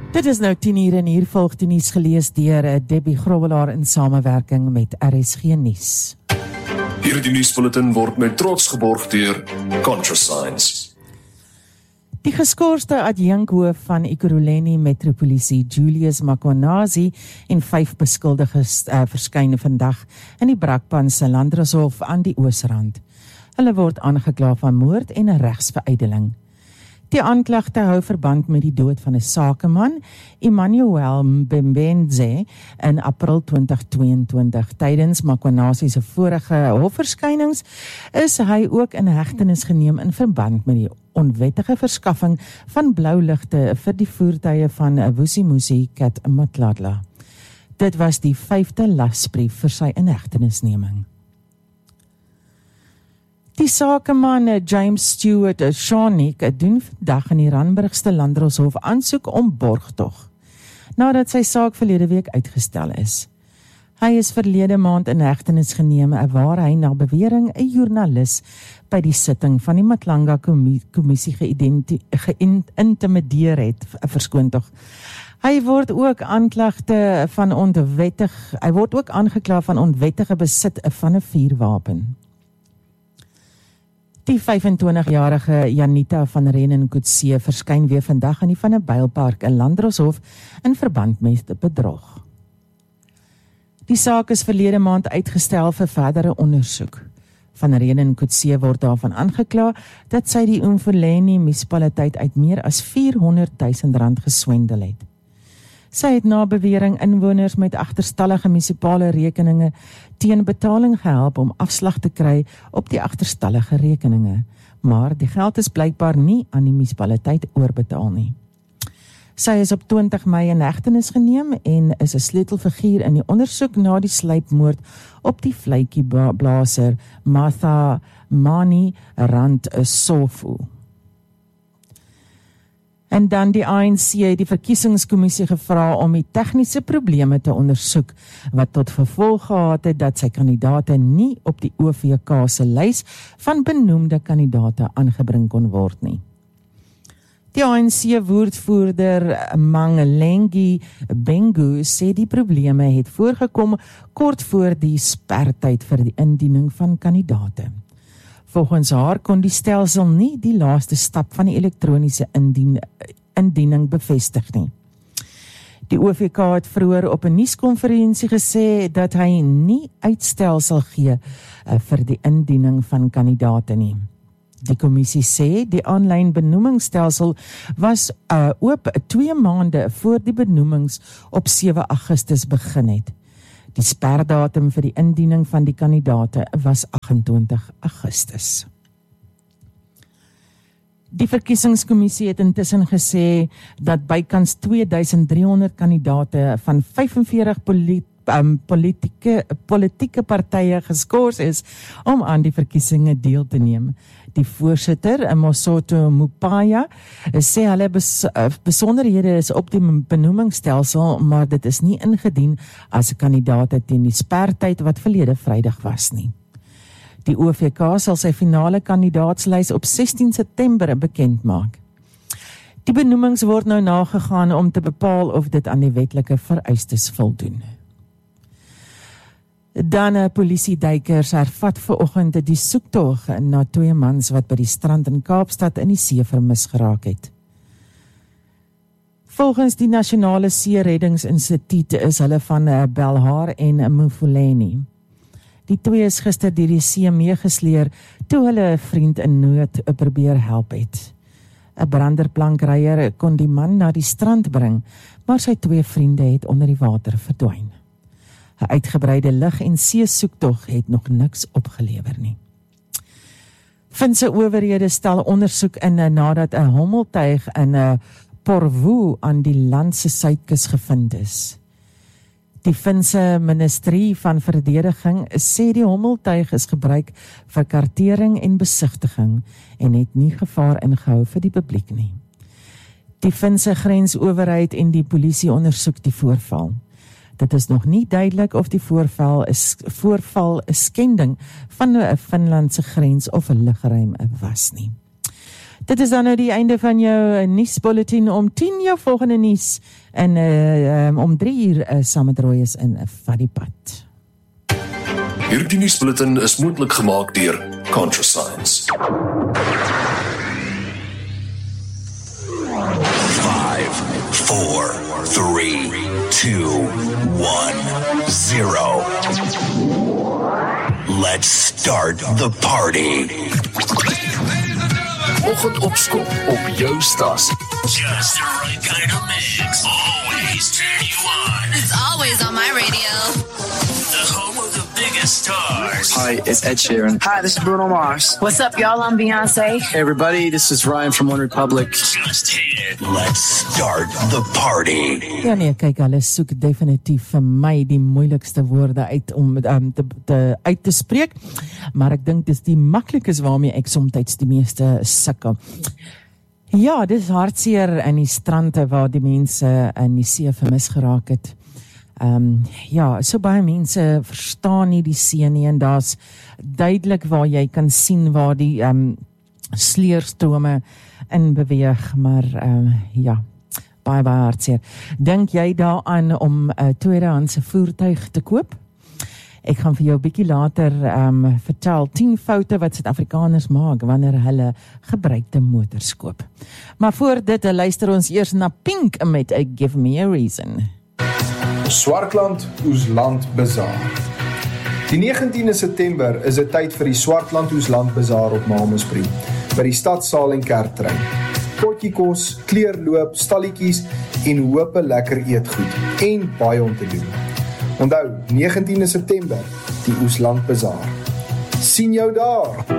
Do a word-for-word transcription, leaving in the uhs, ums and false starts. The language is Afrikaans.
Dit is nou tien uur en hier volg die nuus gelees deur Debbie Grobelaar in samewerking met R S G Nuus. Hierdie nuusbulletin word met trots geborg deur ContraScience. Die geskorste adjunkhoof van Ekurhuleni Metropolisie, Julius Makwanazi, en vyf beskuldiges uh, verskyn vandag in die Brakpan se Landdroshof aan die Oosrand. Hulle word aangekla van moord en 'n regsverydeling. Die aanklagte hou verband met die dood van 'n sakeman, Emmanuel Mbembenze, in April twintig tweeëntwintig. Tydens Makwanazi se vorige hofverskynings is hy ook in hegtenis geneem in verband met die onwettige verskaffing van blou ligte vir die voertuie van Vusimusi Cat Matladla. Dit was die vyfde lasbrief vir sy inhegtenisneming. Die sakeman James Stewart Shanik doen vandag in die Randburgse Landdroshof aansoek om borgtog, nadat sy saak verlede week uitgestel is. Hy is verlede maand in hegtenis geneem waar hy na bewering 'n joernalis by die sitting van die Matlanga Kommissie geïntimideer het, verskoon tog. Hy word ook aanklagte van onwettig, hy word ook aangekla van onwettige besit van 'n vuurwapen. Die vyfentwintigjarige Janita van Renen Coetzee verskyn weer vandag in die Van der Bijlpark in Landdroshof in verband met bedrog. Die saak is verlede maand uitgestel vir verdere ondersoek. Van Renen Coetzee word daarvan aangekla dat sy die Umfuleni munisipaliteit uit meer as vierhonderdduisend rand geswendel het. Sy het na bewering inwoners met agterstallige munisipale rekeninge teen betaling gehelp om afslag te kry op die agterstallige rekeninge, maar die geld is blykbaar nie aan die munisipaliteit oorbetaal nie. Sy is op twintig Mei in hegtenis geneem en is 'n sleutelfiguur in die ondersoek na die sluipmoord op die vletjieblaser Martha Mani Randsofu. En dan die A N C, die verkiesingskommissie, gevra om die tegniese probleme te ondersoek, wat tot gevolg gehad het dat sy kandidaate nie op die O V K se lys van benoemde kandidaate aangebring kon word nie. Die A N C-woordvoerder Mangalengi Bengu sê die probleme het voorgekom kort voor die spertyd vir die indiening van kandidaate. Volgens haar kon die stelsel nie die laaste stap van die elektroniese indien, indiening bevestig nie. Die O V K het vroeër op 'n nuuskonferensie gesê dat hy nie uitstel sal gee uh, vir die indiening van kandidaate nie. Die kommissie sê die aanlyn benoemingsstelsel was uh, oop twee maande voor die benoemings op sewe Augustus begin het. Die sperdatum vir die indiening van die kandidaate was agt-en-twintig Augustus. Die verkiesingskommissie het intussen gesê dat bykans twee duisend driehonderd kandidaate van vyfenveertig poli um, politieke, politieke partye geskort is om aan die verkiesings deel te neem. Die voorsitter, Mosotho Mupaya, sê hulle bes, besonderhede is op die benoemingsstelsel, maar dit is nie ingedien as 'n kandidaat teen die spertyd wat verlede Vrydag was nie. Die O V K sal sy finale kandidaatslys op sestien September bekend maak. Die benoemings word nou nagegaan om te bepaal of dit aan die wetlike vereistes voldoen. Dan 'n polisieduikers hervat vanoggend die soektog na twee mans wat by die strand in Kaapstad in die see vermis geraak het. Volgens die Nasionale See-reddingsinstituut is hulle van Belhar en Mufuleni. Die twee is gister deur die see meegesleer toe hulle 'n vriend in nood probeer help het. 'n Branderplankryer kon die man na die strand bring, maar sy twee vriende het onder die water verdwyn. 'n Uitgebreide lug- en see-soektog het nog niks opgelewer nie. Finse owerhede stel ondersoek in nadat 'n hommeltuig in 'n Porvoo aan die land se suidkus gevind is. Die Finse Ministerie van Verdediging sê die hommeltuig is gebruik vir kartering en besigtiging en het nie gevaar ingehou vir die publiek nie. Die Finse grensowerheid en die polisie ondersoek die voorval. Dit is nog nie duidelik of die voorval is voorval 'n skending van 'n Finlandse grens of 'n lugruim was nie. Dit is dan nou die einde van jou nuusbulletin om tien, jou volgende nuus en uh, um, om drie uur uh, saam met Roy is in Vat die Pad. Hierdie nuusbulletin is moontlik gemaak deur ContraScience. Five, four, three, two, one, zero. Let's start the party. Oggendopskop op jou stasie. Just the right kind of mix. Always turn you on. It's always on my radio. The home of the biggest stars. Hi, it's Ed Sheeran. Hi, this is Bruno Mars. What's up, y'all? I'm Beyonce. Hey, everybody, this is Ryan from One Republic. Just hit it. Let's start the party. Ja nee, kyk, hulle soek definitief vir my die moeilikste woorde uit om um, te, te, uit te spreek, maar ek dink dis die maklikes waarmee ek soms die meeste sukkel. Ja, dis hartseer in die strande waar die mense in die see vermis geraak het. Um, ja, so baie mense verstaan nie die see nie en daar's duidelik waar jy kan sien waar die um, sleurstrome in beweeg, maar um, ja, baie baie hartseer. Dink jy daaraan om 'n uh, tweedehandse voertuig te koop? Ek gaan vir jou 'n bietjie later um, vertel tien foute wat Suid-Afrikaners maak wanneer hulle gebruikte motors koop. Maar voor dit luister ons eers na Pink met a Give Me a Reason. Swartland Oesland Bazaar. Die negentiende September is 'n tyd vir die Swartland Oesland Bazaar op Mamaspree by die Stadsaal en Kerktrein. Potjie kos, kleurloop, stalletjies en hoope lekker eetgoed en baie om te doen. Onthou, negentiende September, die Oesland Bazaar. Sien jou daar!